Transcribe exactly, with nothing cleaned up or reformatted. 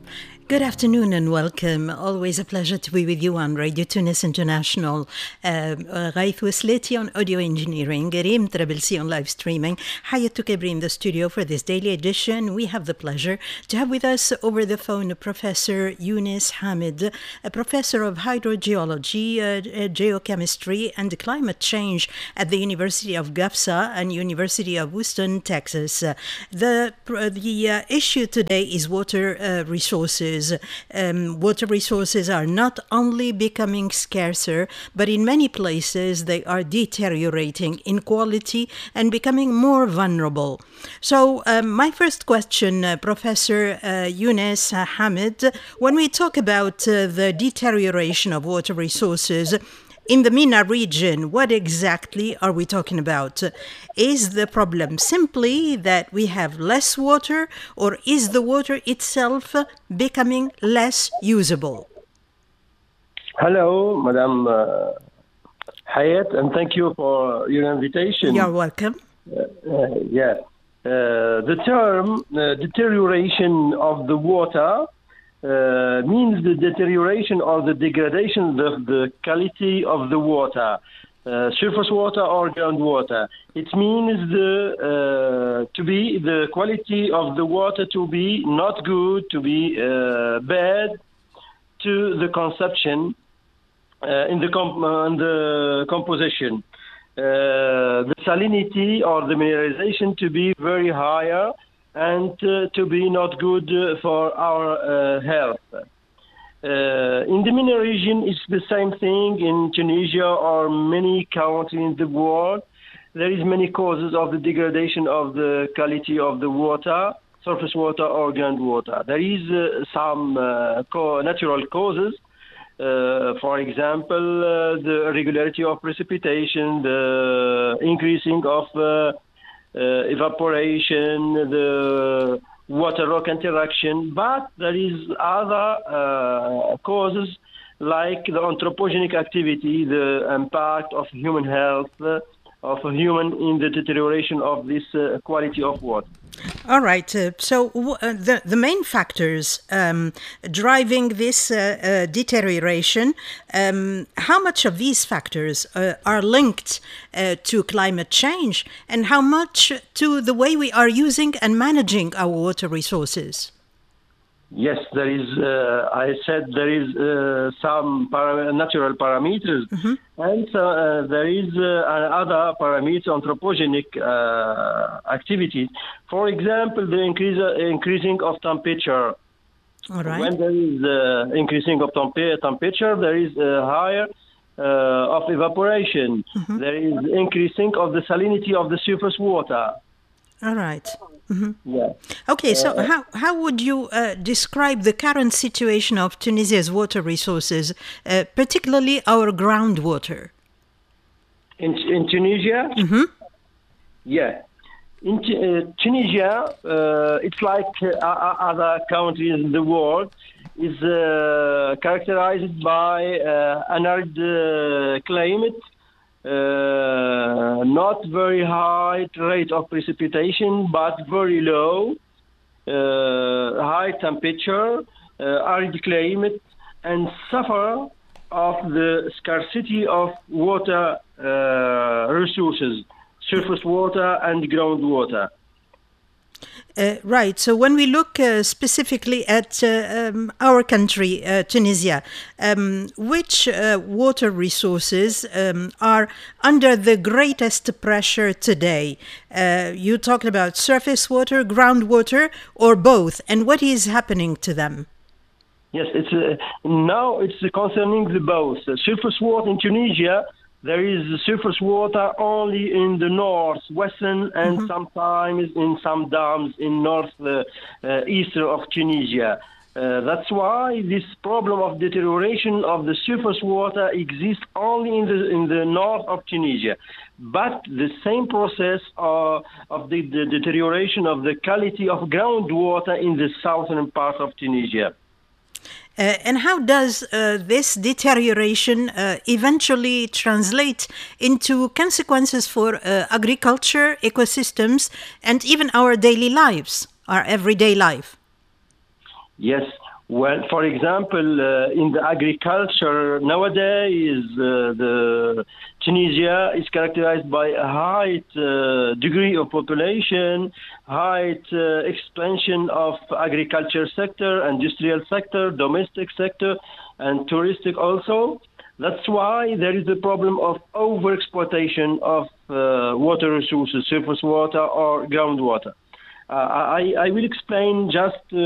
Good afternoon and welcome. Always a pleasure to be with you on Radio Tunis International. Raif Wisleti on audio engineering, Reem Trabilsi on live streaming, Hayat Tukebri in the studio for this daily edition. We have the pleasure to have with us over the phone Professor Younes Hamid, a professor of hydrogeology, uh, geochemistry and climate change at the University of Gafsa and University of Houston, Texas. Uh, the the uh, issue today is water uh, resources. Um, water resources are not only becoming scarcer, but in many places they are deteriorating in quality and becoming more vulnerable. So um, my first question, uh, Professor uh, Younes Hamid, when we talk about uh, the deterioration of water resources, in the MENA region, what exactly are we talking about? Is the problem simply that we have less water, or is the water itself becoming less usable? Hello, Madam uh, Hayat, and thank you for your invitation. You're welcome. Uh, uh, yeah. Uh, the term uh, deterioration of the water Uh, means the deterioration or the degradation of the quality of the water, uh, surface water or groundwater. It means the uh, to be the quality of the water to be not good, to be uh, bad to the consumption uh, in the comp- uh, in the composition. Uh, the salinity or the mineralization to be very higher and uh, to be not good uh, for our uh, health. Uh, in the MENA region, it's the same thing in Tunisia or many countries in the world. There is many causes of the degradation of the quality of the water, surface water or groundwater. There is uh, some uh, co- natural causes. Uh, for example, uh, the irregularity of precipitation, the increasing of uh, Uh, evaporation, the water-rock interaction, but there is other uh, causes like the anthropogenic activity, the impact of human health, uh, of a human in the deterioration of this uh, quality of water. All right. Uh, so w- uh, the the main factors um, driving this uh, uh, deterioration, um, how much of these factors uh, are linked uh, to climate change, and how much to the way we are using and managing our water resources? Yes, there is, uh, I said there is uh, some para- natural parameters, mm-hmm. and uh, there is uh, other parameters, anthropogenic uh, activities. For example, the increase, uh, increasing of temperature. All right. When there is uh, increasing of temp- temperature, there is a higher uh, of evaporation. Mm-hmm. There is increasing of the salinity of the surface water. All right. Mm-hmm. Yeah. Okay, so uh, how, how would you uh, describe the current situation of Tunisia's water resources, uh, particularly our groundwater? In, in Tunisia? Mm-hmm. Yeah. In uh, Tunisia, uh, it's like uh, other countries in the world, is uh, characterized by uh, an arid uh, climate, Uh, not very high rate of precipitation, but very low, uh, high temperature, uh, arid climate, and suffer of the scarcity of water uh, resources, surface water and groundwater. Uh, right. So when we look uh, specifically at uh, um, our country, uh, Tunisia, um, which uh, water resources um, are under the greatest pressure today? Uh, you talked about surface water, groundwater, or both, and what is happening to them? Yes, it's uh, now it's concerning the both. Uh, surface water in Tunisia, there is surface water only in the north, western, and mm-hmm. sometimes in some dams in north uh, uh, eastern of Tunisia. Uh, that's why this problem of deterioration of the surface water exists only in the in the north of Tunisia. But the same process uh, of the, the deterioration of the quality of groundwater in the southern part of Tunisia. Uh, and how does uh, this deterioration uh, eventually translate into consequences for uh, agriculture, ecosystems, and even our daily lives, our everyday life? Yes, Well, for example, uh, in the agriculture nowadays, uh, the Tunisia is characterized by a high uh, degree of population, high uh, expansion of agriculture sector, industrial sector, domestic sector, and touristic also. That's why there is a problem of overexploitation of uh, water resources, surface water or groundwater. Uh, I, I will explain just uh,